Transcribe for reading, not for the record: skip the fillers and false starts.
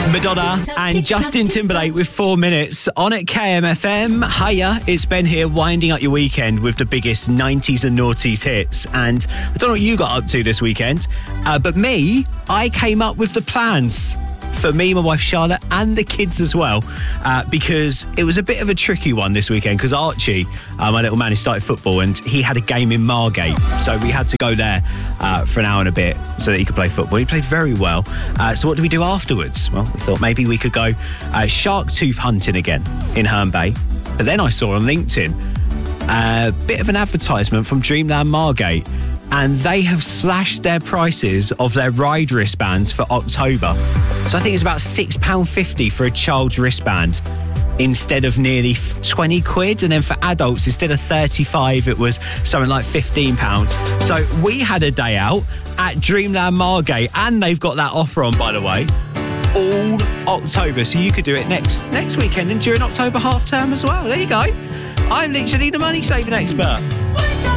Madonna and Justin Timberlake with 4 minutes on at KMFM. Hiya, it's Ben here, winding up your weekend with the biggest 90s and noughties hits. And I don't know what you got up to this weekend, but I came up with the plans for me, my wife Charlotte, and the kids as well, because it was a bit of a tricky one this weekend, because Archie, my little man, he started football and he had a game in Margate, so we had to go there for an hour and a bit so that he could play football. He played very well. So what did we do afterwards? Well, we thought maybe we could go shark tooth hunting again in Herne Bay. But then I saw on LinkedIn a bit of an advertisement from Dreamland Margate, and they have slashed their prices of their ride wristbands for October. So I think it's about £6.50 for a child's wristband instead of nearly 20 quid. And then for adults, instead of 35, it was something like £15. So we had a day out at Dreamland Margate, and they've got that offer on, by the way, all October. So you could do it next weekend and during October half term as well. There you go. I'm literally the money saving expert.